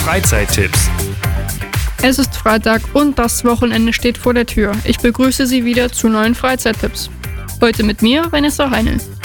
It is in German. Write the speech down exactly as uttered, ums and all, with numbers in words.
Freizeittipps. Es ist Freitag und das Wochenende steht vor der Tür. Ich begrüße Sie wieder zu neuen Freizeittipps. Heute mit mir, Vanessa Heinl.